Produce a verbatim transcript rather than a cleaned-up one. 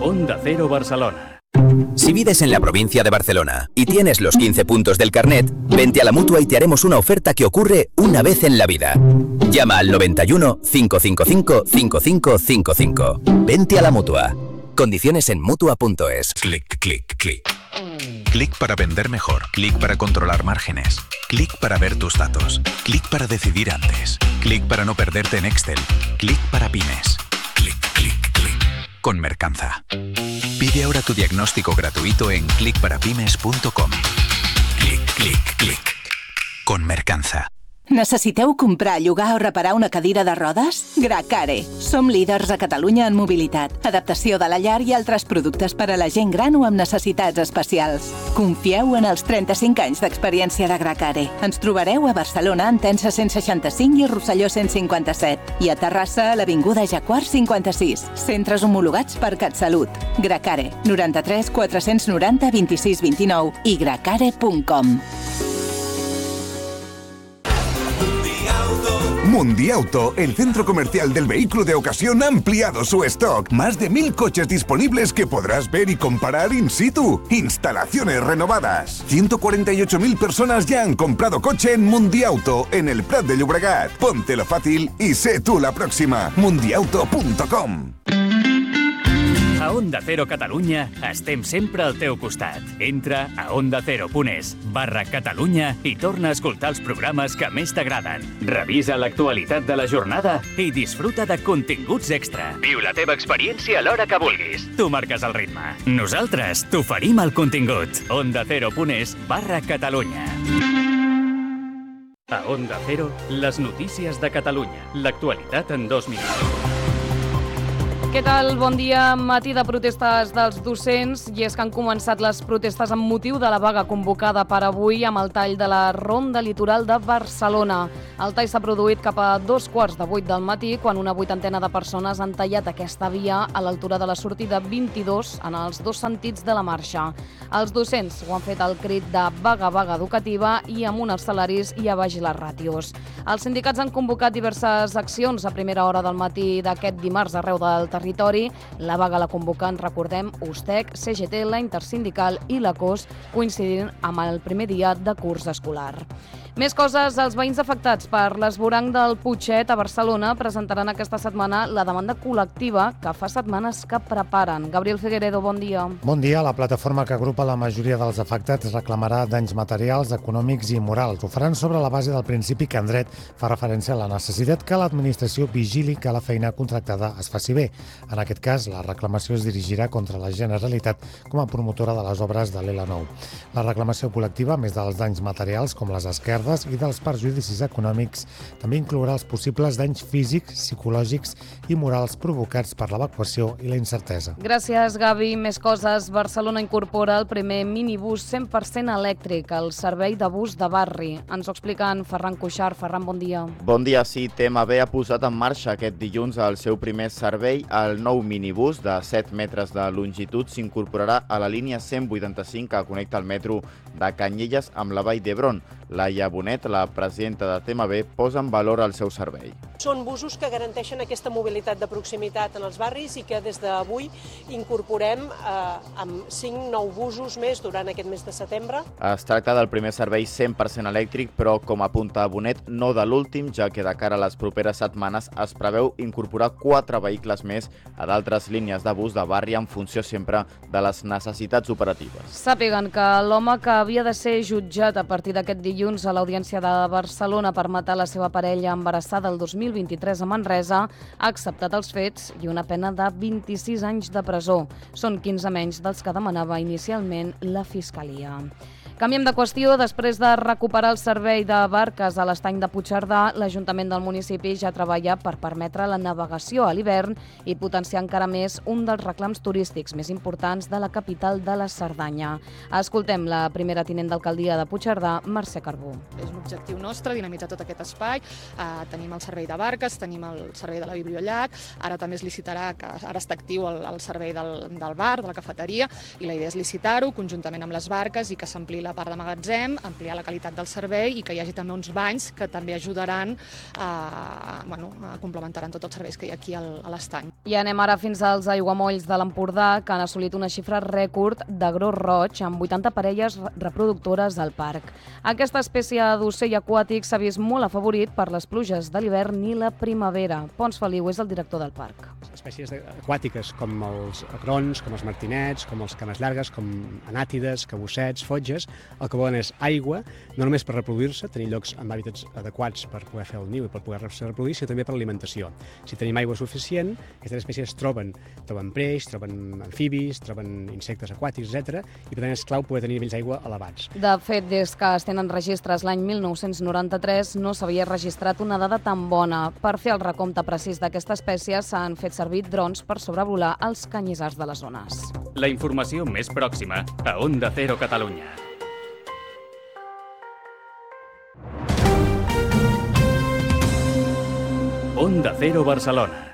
Onda Cero Barcelona. Si vives en la provincia de Barcelona y tienes los quince puntos del carnet, vente a la Mutua y te haremos una oferta que ocurre una vez en la vida. Llama al noventa y uno, cinco cinco cinco, cinco cinco cinco cinco. Vente a la Mutua. Condiciones en Mutua punto es. Clic, clic, clic. Clic para vender mejor. Clic para controlar márgenes. Clic para ver tus datos. Clic para decidir antes. Clic para no perderte en Excel. Clic para pymes. Clic, clic, clic. Con Mercanza. Pide ahora tu diagnóstico gratuito en clic para pymes punto com. Clic, clic, clic. Con Mercanza. Necessiteu comprar, llogar o reparar una cadira de rodes? Gracare. Som líders a Catalunya en mobilitat, adaptació de la llar i altres productes per a la gent gran o amb necessitats especials. Confieu en els trenta-cinc anys d'experiència de Gracare. Ens trobareu a Barcelona, Entença cent seixanta-cinc i Rosselló cent cinquanta-set. I a Terrassa, a l'Avinguda Jacquard cinquanta-sis. Centres homologats per CatSalut. Gracare. noranta-tres quatre-cents noranta vint-i-sis vint-i-nou i gracare punt com. Mundiauto, el centro comercial del vehículo de ocasión, ha ampliado su stock. Más de mil coches disponibles que podrás ver y comparar in situ. Instalaciones renovadas. ciento cuarenta y ocho mil personas ya han comprado coche en Mundiauto, en el Prat de Llobregat. Póntelo fácil y sé tú la próxima. mundiauto punto com. A Onda Cero Catalunya estem sempre al teu costat. Entra a onda cero punt es barra Catalunya i torna a escoltar els programes que més t'agraden. Revisa l'actualitat de la jornada i disfruta de continguts extra. Viu la teva experiència a l'hora que vulguis. Tu marques el ritme. Nosaltres t'oferim el contingut. onda cero punt es barra Catalunya. A Onda Cero, les notícies de Catalunya. L'actualitat en dos minuts. Què tal? Bon dia. Matí de protestes dels docents, i és que han començat les protestes amb motiu de la vaga convocada per avui amb el tall de la Ronda Litoral de Barcelona. El tall s'ha produït cap a dos quarts de vuit del matí, quan una vuitantena de persones han tallat aquesta via a l'altura de la sortida vint-i-dos en els dos sentits de la marxa. Els docents ho han fet al crit de vaga, vaga educativa i amunt els salaris i a baix les ràtios. Els sindicats han convocat diverses accions a primera hora del matí d'aquest dimarts arreu del territori. La vaga la convoquen, recordem, USTEC, C G T, la Intersindical i la C O S, coincidint amb el primer dia de curs escolar. Més coses, els veïns afectats per l'esvoranc del Putxet a Barcelona presentaran aquesta setmana la demanda col·lectiva que fa setmanes que preparen. Gabriel Figueredo, bon dia. Bon dia. La plataforma que agrupa la majoria dels afectats reclamarà danys materials, econòmics i morals. Ho faran sobre la base del principi que en dret fa referència a la necessitat que l'administració vigili que la feina contractada es faci bé. En aquest cas, la reclamació es dirigirà contra la Generalitat com a promotora de les obres de l'L nou. La reclamació col·lectiva, a més dels danys materials com les esquerdes i dels perjudicis econòmics, també inclourà els possibles danys físics, psicològics i morals provocats per l'evacuació i la incertesa. Gràcies, Gavi. Més coses. Barcelona incorpora el primer minibús cent per cent elèctric al servei de bus de barri. Ens ho expliquen Ferran Cuixart. Ferran, bon dia. Bon dia. Sí, T M B ha posat en marxa aquest dilluns el seu primer servei. El nou minibús de set metres de longitud s'incorporarà a la línia cent vuitanta-cinc que connecta el metro de Canyelles amb la Vall d'Hebron. Laia Bonet, la presidenta de T M B, posa en valor el seu servei. Són busos que garanteixen aquesta mobilitat de proximitat en els barris i que des d'avui incorporem eh, amb cinc nous busos més durant aquest mes de setembre. Es tracta del primer servei cent per cent elèctric, però, com apunta Bonet, no de l'últim, ja que de cara a les properes setmanes es preveu incorporar quatre vehicles més a d'altres línies de bus de barri en funció sempre de les necessitats operatives. Sàpiguen que l'home que havia de ser jutjat a partir d'aquest dilluns a l'Audiència de Barcelona per matar la seva parella embarassada el dos mil vint-i-tres a Manresa ha acceptat els fets i una pena de vint-i-sis anys de presó. Són quinze menys dels que demanava inicialment la Fiscalia. Canviem de qüestió. Després de recuperar el servei de barques a l'estany de Puigcerdà, l'Ajuntament del municipi ja treballa per permetre la navegació a l'hivern i potenciar encara més un dels reclams turístics més importants de la capital de la Cerdanya. Escoltem la primera tinent d'alcaldia de Puigcerdà, Mercè Carbó. És un objectiu nostre dinamitzar tot aquest espai. Uh, tenim el servei de barques, tenim el servei de la bibliollac, ara també es licitarà, que ara està actiu el, el servei del, del bar, de la cafeteria, i la idea és licitar-ho conjuntament amb les barques i que s'ampliï la part de magatzem, ampliar la qualitat del servei i que hi hagi també uns banys que també ajudaran a, bueno, a complementaran tots els serveis que hi ha aquí a l'estany. I anem ara fins als aiguamolls de l'Empordà, que han assolit una xifra rècord de gros roig amb vuitanta parelles reproductores al parc. Aquesta espècie d'ocell aquàtic s'ha vist molt afavorit per les pluges de l'hivern i la primavera. Pons Feliu és el director del parc. Espècies aquàtiques com els agrons, com els martinets, com els cames llargues, com anàtides, cabussets, fotges, el que volen és aigua, no només per reproduir-se, tenir llocs amb hàbitats adequats per poder fer el niu i per poder reproduir, sinó també per alimentació. Si tenim aigua suficient, aquestes espècies troben, troben peix, troben amfibis, troben insectes aquàtics, etcètera, i per tant és clau poder tenir nivells d'aigua elevats. De fet, des que es tenen registres l'any mil nou-cents noranta-tres no s'havia registrat una dada tan bona. Per fer el recompte precís d'aquesta espècie s'han fet servir drons per sobrevolar els canyissars de les zones. La informació més pròxima a Onda Cero Catalunya. Onda Cero Barcelona.